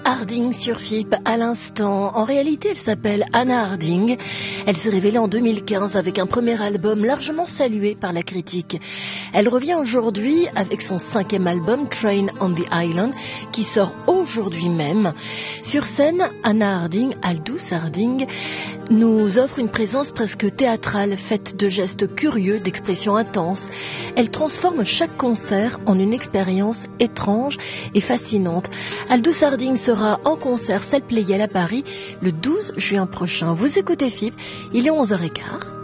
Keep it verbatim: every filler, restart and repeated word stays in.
Harding sur F I P à l'instant. En réalité, elle s'appelle Anna Harding. Elle s'est révélée en deux mille quinze avec un premier album largement salué par la critique. Elle revient aujourd'hui avec son cinquième album, Train on the Island, qui sort aujourd'hui même. Sur scène, Anna Harding, Aldous Harding, nous offre une présence presque théâtrale, faite de gestes curieux, d'expressions intenses. Elle transforme chaque concert en une expérience étrange et fascinante. Aldous Harding sera en concert Salle Pleyel à Paris le douze juin prochain. Vous écoutez F I P, il est onze heures quinze.